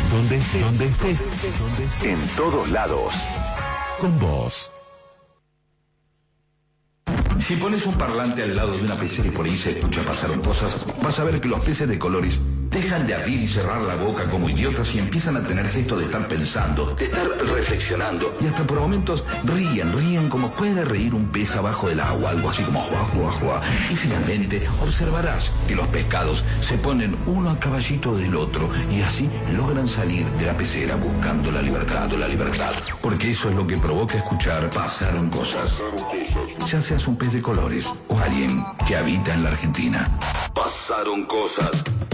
Donde estés. En todos lados. Con vos. Si pones un parlante al lado de una pecera y por ahí se escucha pasaron cosas, vas a ver que los peces de colores dejan de abrir y cerrar la boca como idiotas y empiezan a tener gestos de estar pensando, de estar reflexionando. Y hasta por momentos ríen como puede reír un pez abajo del agua, algo así como juá, juá, juá. Y finalmente observarás que los pescados se ponen uno a caballito del otro y así logran salir de la pecera buscando la libertad. Porque eso es lo que provoca escuchar Pasaron Cosas. Ya seas un pez de colores o alguien que habita en la Argentina. Pasaron Cosas.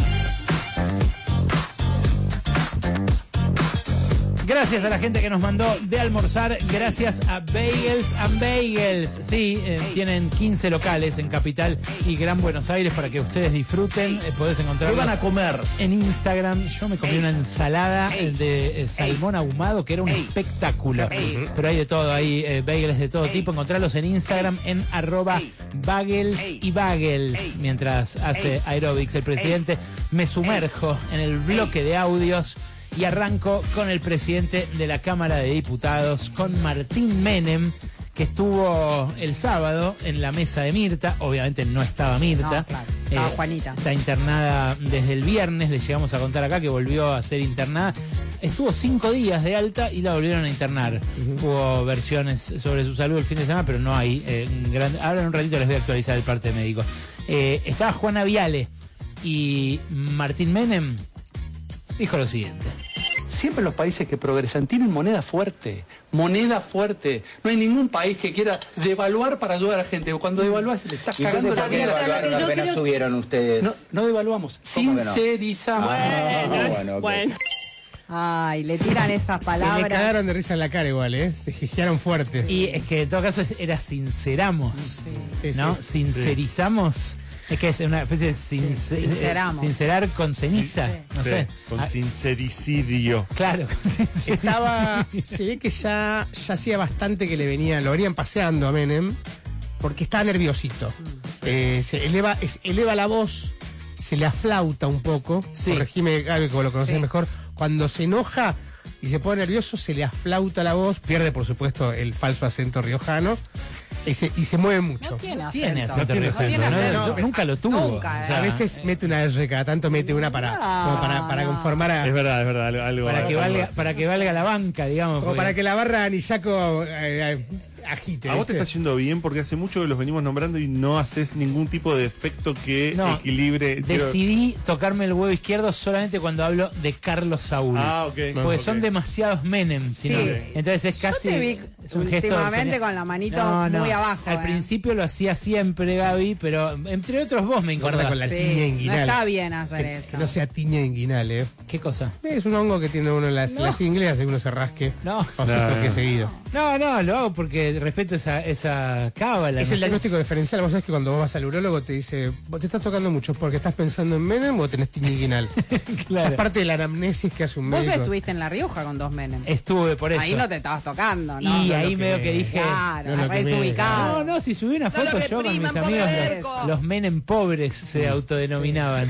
Gracias a la gente que nos mandó de almorzar, gracias a Bagels and Bagels. Sí, tienen 15 locales en Capital y Gran Buenos Aires para que ustedes disfruten. Podés encontrarlo. ¿Qué van a comer? En Instagram. Yo me comí una ensalada de salmón ahumado que era un espectáculo. Pero hay de todo, hay bagels de todo tipo. Encontrarlos en Instagram en @bagels y bagels. Mientras hace aeróbics el presidente, me sumerjo en el bloque de audios. Y arranco con el presidente de la Cámara de Diputados, con Martín Menem, que estuvo el sábado en la mesa de Mirta. Obviamente no estaba Mirta. No, claro. Estaba Juanita. Está internada desde el viernes, le llegamos a contar acá que volvió a ser internada. Estuvo 5 días de alta y la volvieron a internar. Hubo versiones sobre su salud el fin de semana, pero no hay. Ahora en un ratito les voy a actualizar el parte médico. Estaba Juana Viale y Martín Menem dijo lo siguiente. Siempre los países que progresan tienen moneda fuerte. No hay ningún país que quiera devaluar para ayudar a la gente. Cuando devaluás le estás cagando la vida. Apenas subieron ustedes. No devaluamos, sincerizamos. Bueno. Ay, le tiran esas palabras. Se le cagaron de risa en la cara igual, se gijaron fuerte. Y es que en todo caso era sinceramos, ¿no? Sincerizamos. Es que es una especie de sincerar con ceniza, no sé. Con sincericidio. Claro. Se ve que ya hacía bastante que lo venían paseando a Menem, porque estaba nerviosito. Se eleva la voz, se le aflauta un poco. Corregime, Gaby, como lo conoces mejor. Cuando se enoja y se pone nervioso, se le aflauta la voz, pierde por supuesto el falso acento riojano. Y se mueve mucho. No tiene acento. Nunca lo tuvo. Nunca, a veces mete una R, cada tanto mete una para conformar a... Es verdad, algo. Para que valga la banca, digamos. Como para que la barra Anillaco agite. A vos te está yendo bien porque hace mucho que los venimos nombrando y no haces ningún tipo de efecto que equilibre. Decidí tocarme el huevo izquierdo solamente cuando hablo de Carlos Saúl. Porque son demasiados Menem. Entonces es casi... Yo te vi últimamente con la manito muy abajo. Al principio lo hacía siempre, Gaby, pero entre otros vos me incordás. Con la tiña inguinal. No está bien hacer eso. Que no sea tiña inguinal, ¿Qué cosa? Es un hongo que tiene uno en las ingles, hace que uno se rasque. Seguido. No, lo hago porque respeto esa cábala. Es el diagnóstico diferencial. Vos sabés que cuando vos vas al urólogo te dice, vos te estás tocando mucho porque estás pensando en Menem o tenés tiña inguinal. Claro. Es parte de la anamnesis que hace un médico. Vos estuviste en La Rioja con 2 Menem. Estuve por eso. Ahí no te estabas tocando, ¿no? Y ahí medio que dije... Claro, desubicado. No, si subí una foto yo con mis amigos, los Menem pobres se autodenominaban.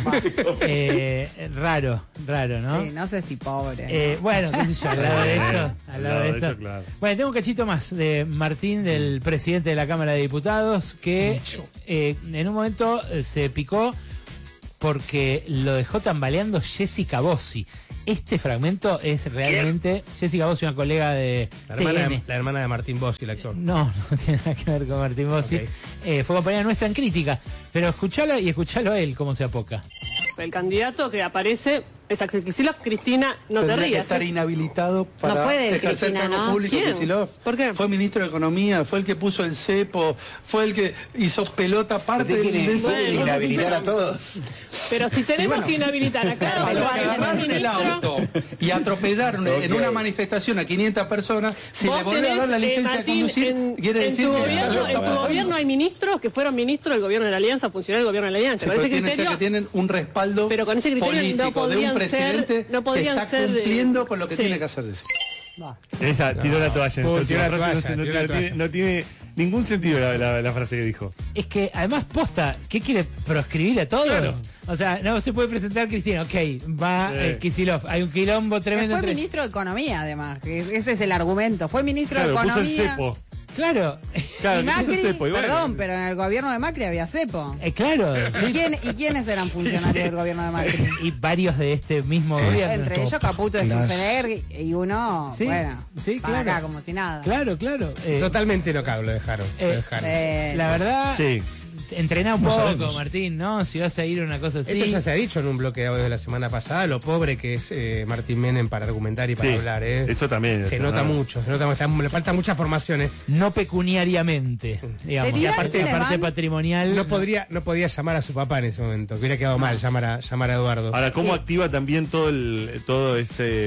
Raro, ¿no? Sí, no sé si pobre. Bueno, qué sé yo, al lado de esto. Claro. Bueno, tengo un cachito más de Martín, del presidente de la Cámara de Diputados, que en un momento se picó porque lo dejó tambaleando Jessica Bossi. Este fragmento es realmente Jessica Bossi, una colega de la hermana de Martín Bossi, el actor. No tiene nada que ver con Martín Bossi. Fue compañera nuestra en Crítica, pero escuchalo a él cómo se apoca. El candidato que aparece es Axel Kicillof. Cristina, no te rías. Estar inhabilitado para no puede, ejercer Cristina, cargo público. ¿Quién? ¿Por qué? Fue ministro de Economía, fue el que puso el cepo, fue el que hizo pelota parte del ¿Quieren inhabilitar a todos? Pero si tenemos que inhabilitar a cada uno que agarraron el auto y atropellaron en una manifestación a 500 personas, se le volvió a dar la licencia a conducir, quiere decir que en tu gobierno hay ministros que fueron ministros del gobierno de la Alianza, funcionarios del gobierno de la Alianza. Con ese criterio que tienen un respaldo pero con ese criterio político de un presidente que está cumpliendo con lo que tiene que hacer. Esa tiró la toalla. No tiene ningún sentido la frase que dijo. Es que además posta, ¿qué quiere proscribir a todos? Claro. O sea, no se puede presentar Cristina, ok, va Kicillof, hay un quilombo tremendo. Fue ministro de Economía, además, que ese es el argumento. Fue ministro de Puso el Economía. cepo. Claro, Claro, Y le puso el Macri, cepo, y bueno. perdón, pero en el gobierno de Macri había cepo. claro. ¿Y quiénes eran funcionarios del gobierno de Macri? Y varios de este mismo gobierno. Entre ellos Caputo de Sturzenegger y uno, Sí, bueno, sí, para claro. acá como si nada. Claro, claro. Totalmente local lo dejaron. La verdad, Sí. entrená un poco, Martín, ¿no? Si vas a ir a una cosa así. Esto ya se ha dicho en un bloque de audio de la semana pasada, lo pobre que es Martín Menem para argumentar y para Sí, hablar. eso también. Se o sea, nota no. mucho, le falta mucha formación. No pecuniariamente, digamos. ¿Te Y dirán aparte, quiénes parte van? patrimonial. No podría llamar a su papá en ese momento, que hubiera quedado mal llamar a Eduardo. Ahora, ¿cómo activa también toda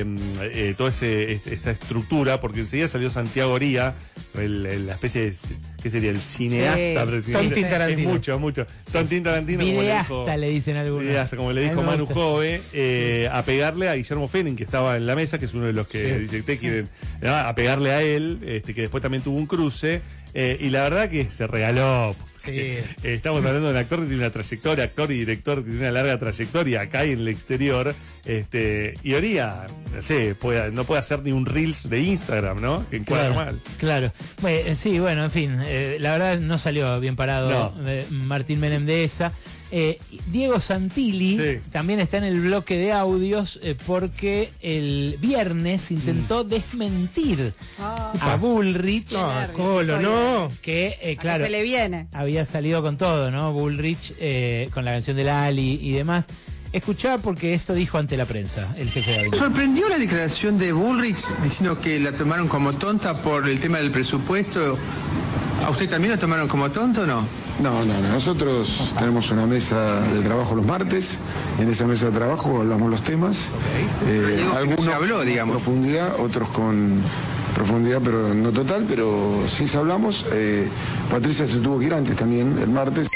esta estructura? Porque enseguida salió Santiago Oría, la especie de, ¿qué sería? El cineasta. Sí. Tontín Tarantino. Es mucho. Tontín Tarantino, como le Videasta, dijo, le dicen algunos. videasta, como le A mí dijo me Manu gusta. Jove, a pegarle a Guillermo Fenning, que estaba en la mesa, que es uno de los que Sí. dice, "Te quieren", a pegarle a él, que después también tuvo un cruce, y la verdad que se regaló. Sí. Estamos hablando de un actor que tiene una trayectoria, actor y director que tiene una larga trayectoria acá y en el exterior, y Oría, no sé, no puede hacer ni un Reels de Instagram, ¿no? Que encuadra mal. Claro. Bueno, sí, bueno, en fin, la verdad no salió bien parado Martín Menem de esa. Diego Santilli Sí. también está en el bloque de audios porque el viernes intentó desmentir a Bullrich, No, Claro, Colo, sí, no. que, A claro, que se le viene. había salido con todo, ¿no? Bullrich con la canción de Lali y demás. Escuchá porque esto dijo ante la prensa el jefe de gabinete. ¿Sorprendió la declaración de Bullrich diciendo que la tomaron como tonta por el tema del presupuesto? ¿A usted también la tomaron como tonta o no? No. Nosotros tenemos una mesa de trabajo los martes. Y en esa mesa de trabajo hablamos los temas. Algunos se habló, digamos. con profundidad, otros con profundidad, pero no total. Pero sí se hablamos. Patricia se tuvo que ir antes también, el martes.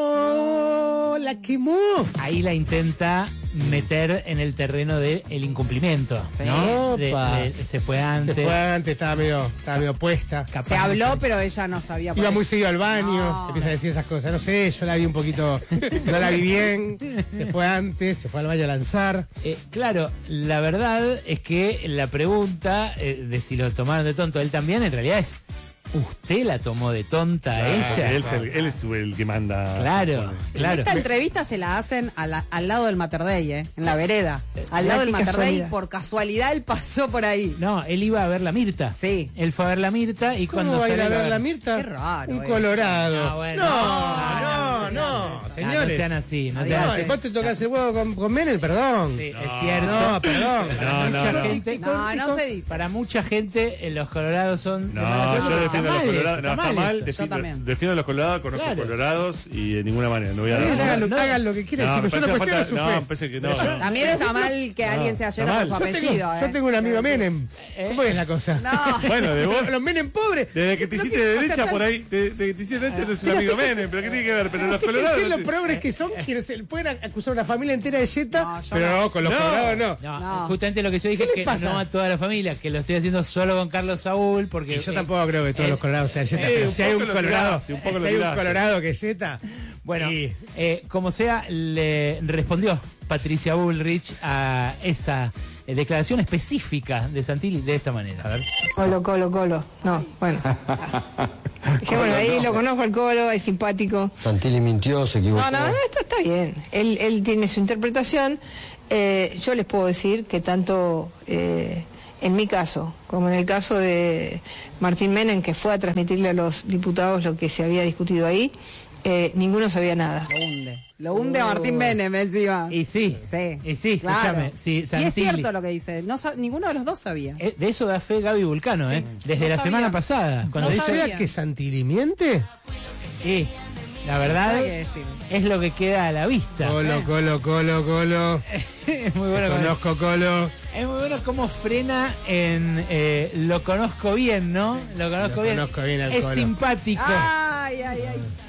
No, la quemó. Ahí la intenta meter en el terreno del incumplimiento, ¿no? Opa. Se fue antes. Estaba medio puesta. Capaz Se habló, no sé. pero ella no sabía. Iba muy seguido al baño, No. empieza a decir esas cosas. No sé, yo la vi un poquito, no la vi bien. Se fue antes, se fue al baño a lanzar. Claro, la verdad es que la pregunta de si lo tomaron de tonto él también, en realidad es, ¿usted la tomó de tonta a ella? Él es el que manda. Claro, claro. Esta entrevista se la hacen al lado del Mater Dei, en la vereda. Al lado del Mater Dei, por casualidad él pasó por ahí. No, él iba a ver la Mirta. Sí. Él fue a ver la Mirta y ¿Cómo cuando va a ir sale a ver va la Mirta? Qué raro Un eso. colorado. No, bueno. No, No señores. sean así, no No, sean así. vos te tocas el huevo con Menem, perdón. Sí, es cierto. No, perdón. Para mucha no. gente, No se dice. para mucha gente los colorados son de mala No, suerte, yo pero defiendo a los mal eso, colorados. No, está mal mal. eso. Yo también. Defiendo a los colorados, conozco Claro. colorados y de ninguna manera. No voy a dar. Hagan lo que quieran, No, me chicos. Yo no parece cuestiono su falta- fe. no, parece que no. También está mal que alguien se está llena por mal. su Yo apellido. Yo tengo un amigo Menem. ¿Cómo es la cosa? No. Bueno, de vos. Los Menem pobres. Desde que te hiciste de derecha por ahí, desde que te hiciste de derecha, no es un Pero amigo fíjese- Menem, pero ¿qué tiene que ver? Pero los Fíjense colorados. los progres que son quienes se pueden acusar a una familia entera de yeta, No, yo pero no, con los No. colorados no. No, No. justamente lo que yo dije ¿Qué es les que pasa? no a toda la familia, que lo estoy haciendo solo con Carlos Saúl, porque Y yo tampoco creo que todos los colorados sean yeta, pero un si hay poco un lo colorado, tiraste, un poco si lo hay un tiraste. colorado que es yeta, bueno, y- como sea, le respondió Patricia Bullrich a esa declaración específica de Santilli de esta manera. A ver. Colo. No, bueno. Dejémoslo ahí, lo conozco al Colo, es simpático. Santilli mintió, se equivocó. No, esto está bien. Él tiene su interpretación. Yo les puedo decir que tanto en mi caso como en el caso de Martín Menem, que fue a transmitirle a los diputados lo que se había discutido ahí, ninguno sabía nada. Lo hunde a Martín Menem encima. Y sí, Sí. y sí, Claro. escúchame. Sí, Y es Santilli. cierto lo que dice. Ninguno de los dos sabía. De eso da fe Gaby Vulcano, desde no la sabía. semana pasada. Cuando No dice sabía. que Santilli miente. Y la verdad No hay que decir. es lo que queda a la vista. Colo. Es muy bueno. Conozco Colo. Es muy bueno cómo frena en lo conozco bien, ¿no? Lo conozco bien. conozco bien al Es Colo. simpático. Ay.